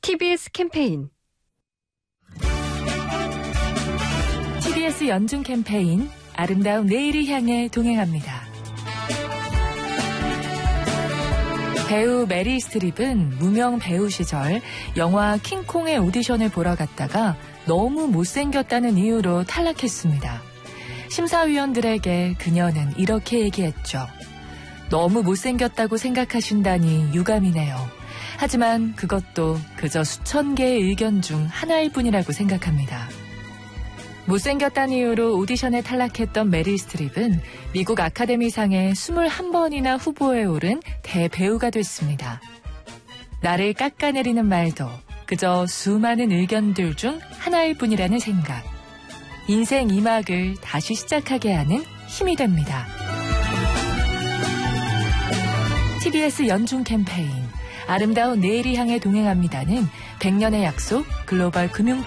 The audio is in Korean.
TBS 캠페인 TBS 연중 캠페인 아름다운 내일을 향해 동행합니다. 배우 메릴 스트립은 무명 배우 시절 영화 킹콩의 오디션을 보러 갔다가 너무 못생겼다는 이유로 탈락했습니다. 심사위원들에게 그녀는 이렇게 얘기했죠. 너무 못생겼다고 생각하신다니 유감이네요. 하지만 그것도 그저 수천 개의 의견 중 하나일 뿐이라고 생각합니다. 못생겼다는 이유로 오디션에 탈락했던 메릴 스트립은 미국 아카데미상에 21번이나 후보에 오른 대배우가 됐습니다. 나를 깎아내리는 말도 그저 수많은 의견들 중 하나일 뿐이라는 생각. 인생 2막을 다시 시작하게 하는 힘이 됩니다. TBS 연중 캠페인 아름다운 내일을 향해 동행합니다는 100년의 약속 글로벌 금융